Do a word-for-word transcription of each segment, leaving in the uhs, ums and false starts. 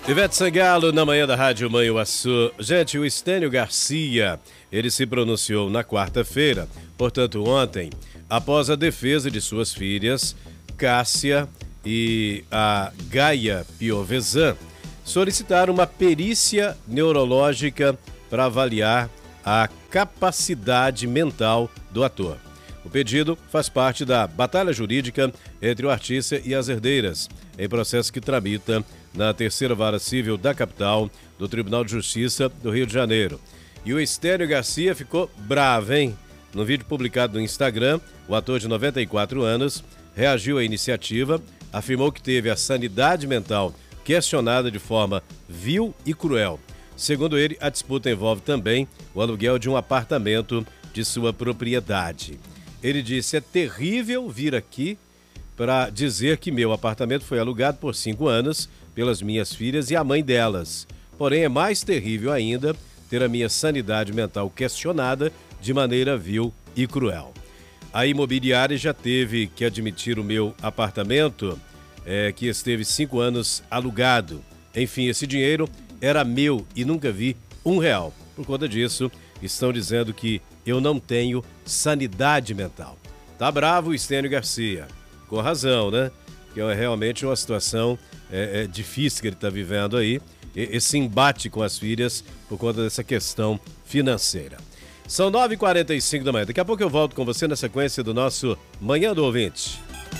Ivete Sangalo na manhã da Rádio Manhuaçu. Gente, o Estênio Garcia, ele se pronunciou na quarta-feira, portanto ontem, após a defesa de suas filhas, Cássia e a Gaia Piovesan, solicitaram uma perícia neurológica para avaliar a capacidade mental do ator. O pedido faz parte da batalha jurídica entre o artista e as herdeiras, em processo que tramita na terceira vara civil da capital do Tribunal de Justiça do Rio de Janeiro. E o Estênio Garcia ficou bravo, hein? No vídeo publicado no Instagram, o ator de noventa e quatro anos reagiu à iniciativa, afirmou que teve a sanidade mental questionada de forma vil e cruel. Segundo ele, a disputa envolve também o aluguel de um apartamento de sua propriedade. Ele disse: é terrível vir aqui para dizer que meu apartamento foi alugado por cinco anos pelas minhas filhas e a mãe delas. Porém, é mais terrível ainda ter a minha sanidade mental questionada de maneira vil e cruel. A imobiliária já teve que admitir o meu apartamento, é, que esteve cinco anos alugado. Enfim, esse dinheiro era meu e nunca vi um real. Por conta disso, estão dizendo que eu não tenho sanidade mental. Tá bravo o Estênio Garcia. Com razão, né? Que é realmente uma situação é, é, difícil que ele está vivendo aí. Esse embate com as filhas por conta dessa questão financeira. São nove e quarenta e cinco da manhã. Daqui a pouco eu volto com você na sequência do nosso Manhã do Ouvinte.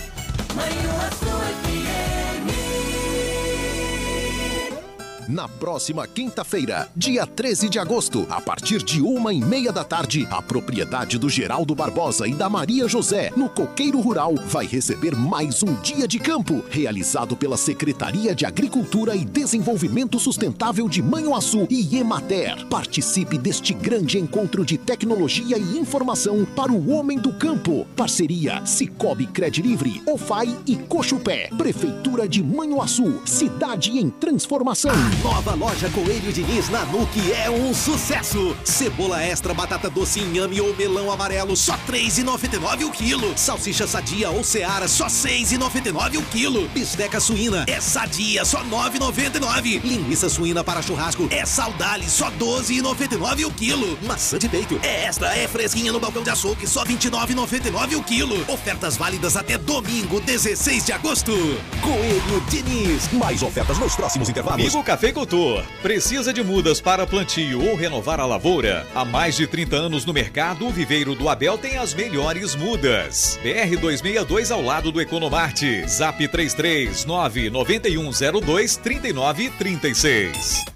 Na próxima quinta-feira, dia treze de agosto, a partir de uma e meia da tarde, a propriedade do Geraldo Barbosa e da Maria José, no Coqueiro Rural, vai receber mais um dia de campo, realizado pela Secretaria de Agricultura e Desenvolvimento Sustentável de Manhuaçu e Emater. Participe deste grande encontro de tecnologia e informação para o homem do campo. Parceria Cicobi Credilivre, O F A I e Cochupé. Prefeitura de Manhuaçu, cidade em transformação. Nova loja Coelho Diniz na N U C é um sucesso. Cebola extra, batata doce, inhame ou melão amarelo, só três reais e noventa e nove centavos o quilo. Salsicha sadia ou Seara, só seis reais e noventa e nove centavos o quilo. Bisteca suína é sadia, só nove reais e noventa e nove centavos. Linguiça suína para churrasco é Saudale, só doze reais e noventa e nove centavos o quilo. Maçã de peito é extra, é fresquinha no balcão de açougue, só vinte e nove reais e noventa e nove centavos o quilo. Ofertas válidas até domingo, dezesseis de agosto. Coelho Diniz. Mais ofertas nos próximos intervalos. Amigo Cafeicultor, precisa de mudas para plantio ou renovar a lavoura? Há mais de trinta anos no mercado, o Viveiro do Abel tem as melhores mudas. B R duzentos e sessenta e dois ao lado do Economarte. Zap três três nove nove um zero dois três nove três seis.